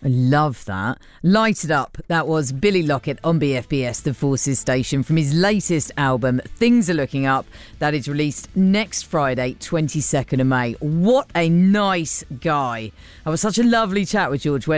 I love that. Light It Up. That was Billy Lockett on BFBS, the Forces station, from his latest album, Things Are Looking Up. That is released next Friday, 22nd of May. What a nice guy. That was such a lovely chat with George Wedding.